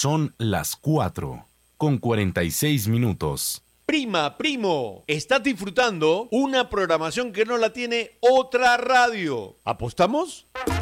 Son las 4:46. Prima, primo, estás disfrutando una programación que no la tiene otra radio. ¿Apostamos?